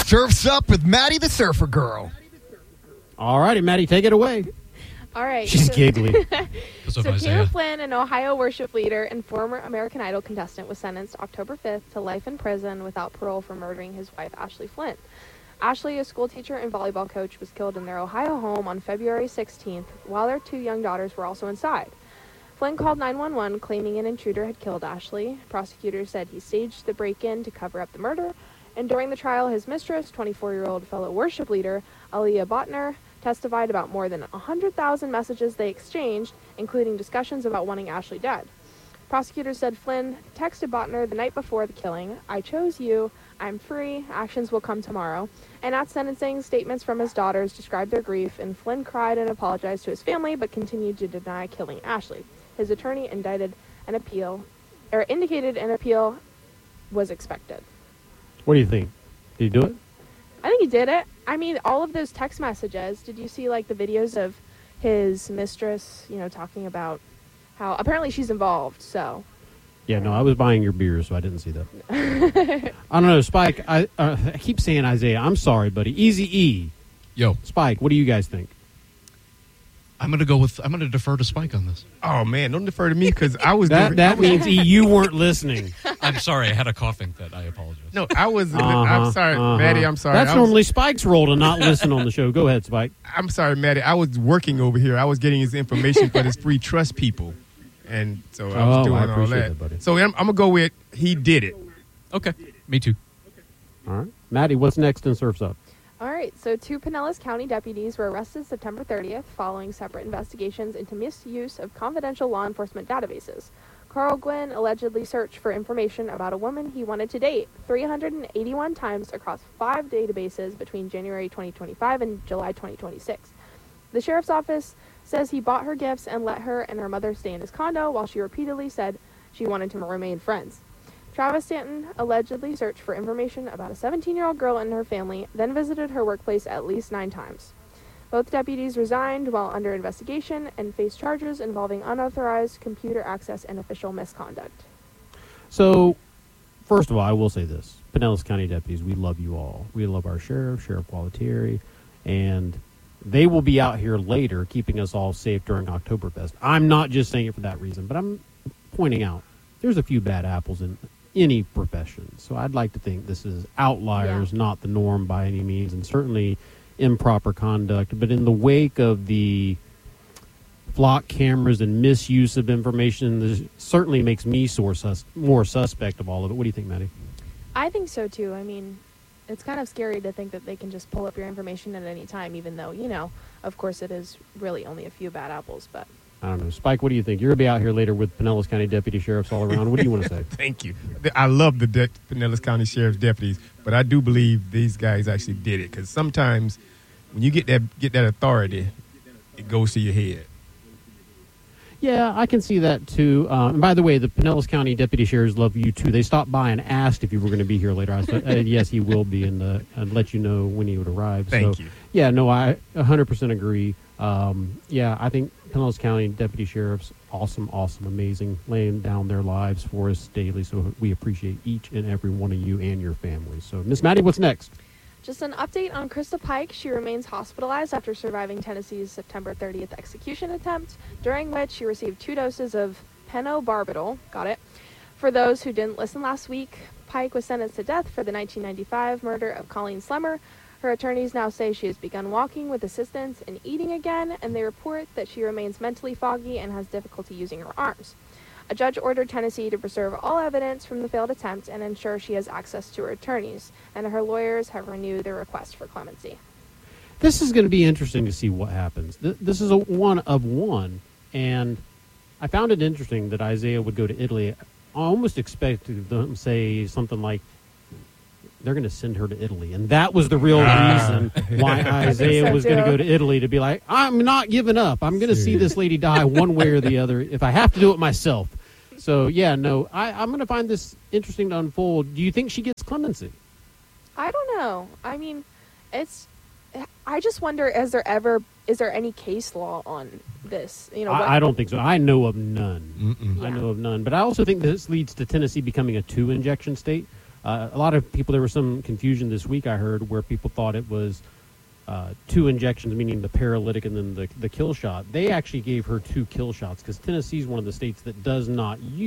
Surf's Up with Maddie the Surfer Girl. All righty, Maddie, take it away. All right. She's giggly. So Caleb Flynn, an Ohio worship leader and former American Idol contestant, was sentenced October 5th to life in prison without parole for murdering his wife, Ashley Flynn. Ashley, a school teacher and volleyball coach, was killed in their Ohio home on February 16th, while their 2 young daughters were also inside. Flynn called 911, claiming an intruder had killed Ashley. Prosecutors said he staged the break-in to cover up the murder, and during the trial, his mistress, 24-year-old fellow worship leader, Aliyah Botner, testified about more than 100,000 messages they exchanged, including discussions about wanting Ashley dead. Prosecutors said Flynn texted Botner the night before the killing, "I chose you, I'm free, actions will come tomorrow." And at sentencing, statements from his daughters described their grief, and Flynn cried and apologized to his family, but continued to deny killing Ashley. His attorney indicated an appeal was expected. What do you think? Did he do it? I think he did it. I mean, all of those text messages, did you see, like, the videos of his mistress, talking about how apparently she's involved, so. Yeah, no, I was buying your beers, so I didn't see that. I don't know, Spike, I keep saying Isaiah. I'm sorry, buddy. Easy-E. Yo. Spike, what do you guys think? I'm going to defer to Spike on this. Oh, man, don't defer to me because I was... That means, E, you weren't listening. I'm sorry. I had a coughing fit. I apologize. No, I was... I'm sorry, Maddie, I'm sorry. That's normally Spike's role to not listen on the show. Go ahead, Spike. I'm sorry, Maddie. I was working over here. I was getting his information for his free trust people. And so I was doing all that. Buddy. So I'm going to go with he did it. Okay. Me too. All right. Maddie, what's next in Surf's Up? All right, so 2 Pinellas County deputies were arrested September 30th following separate investigations into misuse of confidential law enforcement databases. Carl Gwynn allegedly searched for information about a woman he wanted to date 381 times across 5 databases between January 2025 and July 2026. The sheriff's office says he bought her gifts and let her and her mother stay in his condo while she repeatedly said she wanted to remain friends. Travis Stanton allegedly searched for information about a 17-year-old girl and her family, then visited her workplace at least 9 times. Both deputies resigned while under investigation and faced charges involving unauthorized computer access and official misconduct. So, first of all, I will say this. Pinellas County deputies, we love you all. We love our sheriff, Sheriff Gualtieri, and they will be out here later keeping us all safe during Oktoberfest. I'm not just saying it for that reason, but I'm pointing out there's a few bad apples in any profession. So I'd like to think this is outliers, not the norm by any means, and certainly improper conduct. But in the wake of the flock cameras and misuse of information, this certainly makes me more suspect of all of it. What do you think, Maddie? I think so, too. I mean, it's kind of scary to think that they can just pull up your information at any time, even though, of course it is really only a few bad apples, but... I don't know. Spike, what do you think? You're going to be out here later with Pinellas County deputy sheriffs all around. What do you want to say? Thank you. I love the Pinellas County Sheriff's deputies, but I do believe these guys actually did it because sometimes when you get that authority, it goes to your head. Yeah, I can see that, too. And by the way, the Pinellas County deputy sheriffs love you, too. They stopped by and asked if you were going to be here later. I said, yes, he will be, and let you know when he would arrive. Thank you. Yeah, no, I 100% agree. I think Pinellas County deputy sheriffs, awesome, amazing, laying down their lives for us daily. So we appreciate each and every one of you and your families. So, Miss Maddie, what's next? Just an update on Krista Pike. She remains hospitalized after surviving Tennessee's September 30th execution attempt, during which she received 2 doses of pentobarbital. Got it. For those who didn't listen last week, Pike was sentenced to death for the 1995 murder of Colleen Slemmer. Her attorneys now say she has begun walking with assistance and eating again, and they report that she remains mentally foggy and has difficulty using her arms. A judge ordered Tennessee to preserve all evidence from the failed attempt and ensure she has access to her attorneys, and her lawyers have renewed their request for clemency. This is going to be interesting to see what happens. This is a one of one, and I found it interesting that Isaiah would go to Italy. I almost expected them to say something like, they're going to send her to Italy. And that was the real reason why Isaiah was going to go to Italy, to be like, I'm not giving up. I'm going to see this lady die one way or the other if I have to do it myself. So, yeah, no, I'm going to find this interesting to unfold. Do you think she gets clemency? I don't know. I mean, I just wonder, is there any case law on this? I don't think so. I know of none. Mm-mm. I know of none. But I also think this leads to Tennessee becoming a 2-injection state. A lot of people, there was some confusion this week I heard where people thought it was 2 injections, meaning the paralytic and then the kill shot. They actually gave her 2 kill shots because Tennessee is one of the states that does not use